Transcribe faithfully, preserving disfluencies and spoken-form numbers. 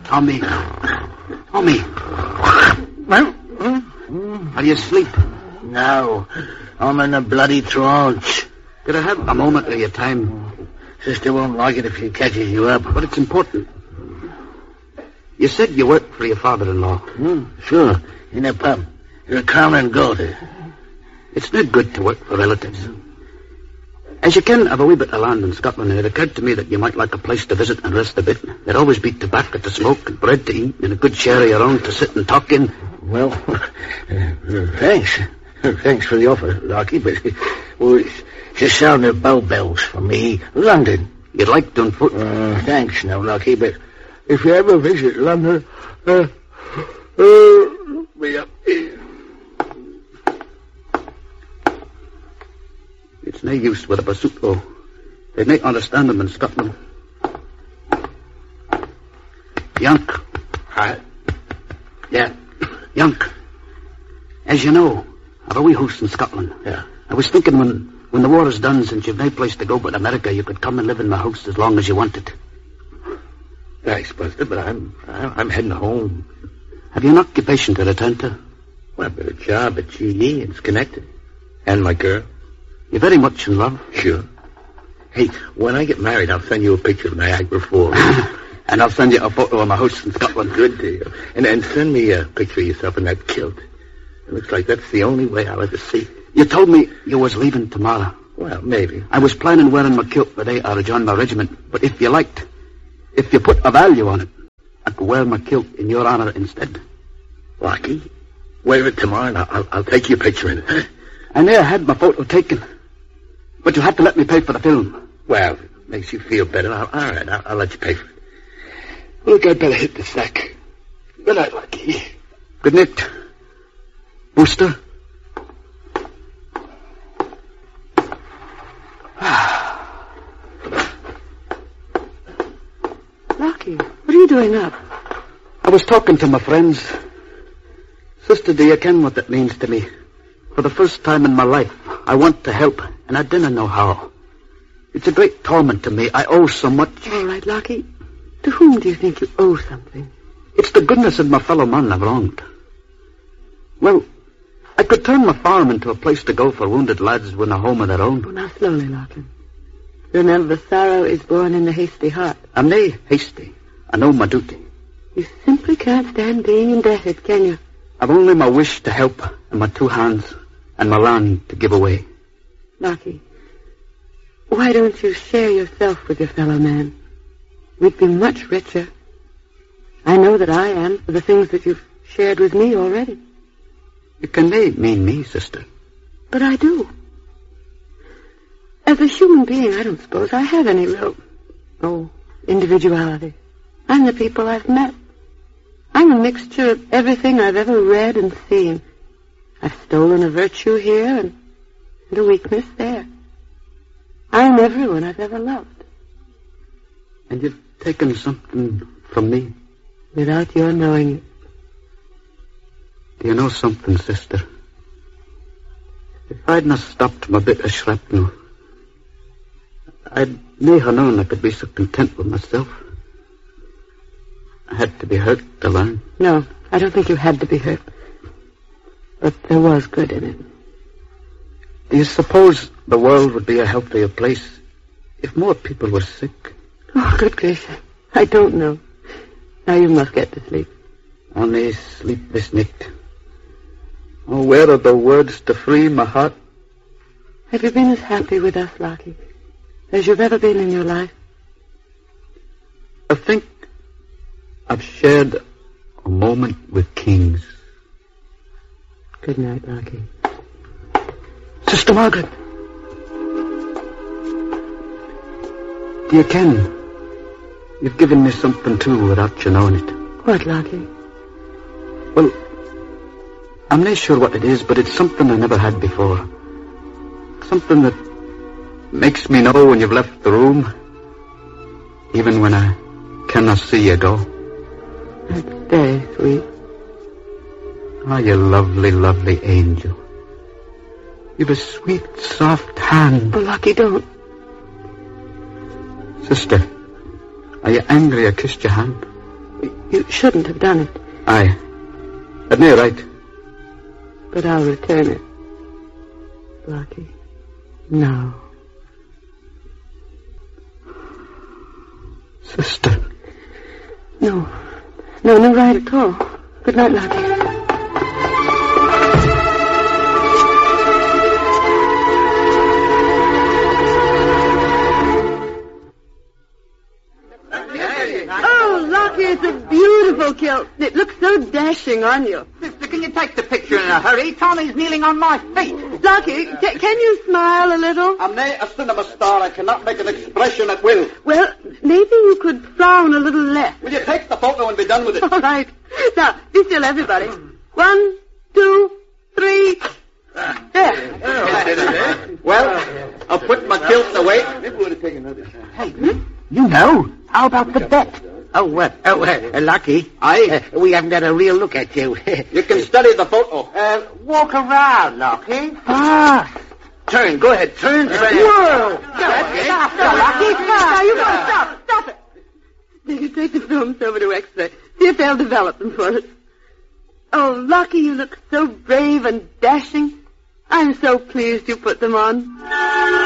Tommy. Tommy. Well, Are you asleep? no. I'm in a bloody trance. Could I have a moment of your time? Sister won't like it if she catches you up. But it's important. You said you worked for your father-in-law. Hmm, sure, in a pub. You're a Crown and Gold. It's not good to work for relatives. As you can have a wee bit of land in Scotland, and it occurred to me that you might like a place to visit and rest a bit. There'd always be tobacco to smoke and bread to eat and a good sherry around to sit and talk in. Well, uh, thanks. Thanks for the offer, Larky, but well, it's just sound of bow bells for me. London. You'd like to on foot? Uh, thanks, now, Larky, but if you ever visit London, uh, uh, be up here. It's no use with a bazooka. They may understand them in Scotland. Yank. Hi. Yeah. Yank. As you know, I've a wee house in Scotland. Yeah. I was thinking when, when the war is done, since you've no place to go but America, you could come and live in my house as long as you wanted. Thanks, Buster, but I'm, I'm I'm heading home. Have you an occupation to return to? Well, I've got a job at G E. It's connected. And my girl. You're very much in love. Sure. Hey, when I get married, I'll send you a picture of Niagara Falls. And I'll send you a photo of my house in Scotland. Good deal. And, and send me a picture of yourself in that kilt. It looks like that's the only way I'll ever see. You told me you was leaving tomorrow. Well, maybe. I was planning wearing my kilt the day I rejoined my regiment. But if you liked, if you put a value on it, I could wear my kilt in your honor instead. Lucky. Wear it tomorrow and I'll, I'll take your picture in it. I never had my photo taken. But you'll have to let me pay for the film. Well, if it makes you feel better, I'll, all right, I'll, I'll let you pay for it. Look, I'd better hit the sack. Good night, Lucky. Good night, Booster. Lucky, what are you doing up? I was talking to my friends. Sister, do you ken what that means to me? For the first time in my life, I want to help, and I didn't know how. It's a great torment to me. I owe so much. All right, Lucky. To whom do you think you owe something? It's the goodness of my fellow man I've wronged. Well, I could turn my farm into a place to go for wounded lads with a home of their own. Oh, now slowly, Larkin. Remember, sorrow is born in the hasty heart. I'm nae hasty. I know my duty. You simply can't stand being indebted, can you? I've only my wish to help and my two hands and my land to give away. Lucky, why don't you share yourself with your fellow man? We'd be much richer. I know that I am for the things that you've shared with me already. You can nae mean me, sister. But I do. As a human being, I don't suppose I have any real, oh, individuality. I'm the people I've met. I'm a mixture of everything I've ever read and seen. I've stolen a virtue here and, and a weakness there. I'm everyone I've ever loved. And you've taken something from me? Without your knowing it. Do you know something, sister? If I'd not stopped my bit of shrapnel, I'd never known I could be so content with myself. I had to be hurt to learn. No, I don't think you had to be hurt. But there was good in it. Do you suppose the world would be a healthier place if more people were sick? Oh, good gracious. I don't know. Now you must get to sleep. Only sleep this night. Oh, where are the words to free my heart? Have you been as happy with us, Lucky, as you've ever been in your life? I think I've shared a moment with kings. Good night, Lucky. Sister Margaret. Do you ken? You've given me something too without you knowing it. What, Lucky? Well, I'm not sure what it is, but it's something I never had before. Something that makes me know when you've left the room, even when I cannot see you go. That's very sweet. Oh, you lovely, lovely angel. You've a sweet, soft hand. Oh, Lucky, don't. Sister, are you angry I kissed your hand? You shouldn't have done it. Aye. Admit you're right. But I'll return it. Blackie. Now. Sister. No. No, no right at all. Good night, Blackie. It's a beautiful kilt. It looks so dashing on you. Sister, can you take the picture in a hurry? Tommy's kneeling on my feet. Lucky, ca- can you smile a little? I'm nae a cinema star. I cannot make an expression at will. Well, maybe you could frown a little less. Will you take the photo and be done with it? All right. Now, be still, everybody. One, two, three. There. Well, I'll put my kilt away. Hey, you know, how about the bet? Oh, uh, oh, uh, Lucky. Aye. Uh, we haven't had a real look at you. You can study the photo. Uh, walk around, Lucky. Ah. Turn, go ahead, turn. turn. Whoa! Stop, stop, Lucky. Now, you gotta stop. Stop it. You take the films over to X-ray. See if they'll develop them for us. Oh, Lucky, you look so brave and dashing. I'm so pleased you put them on.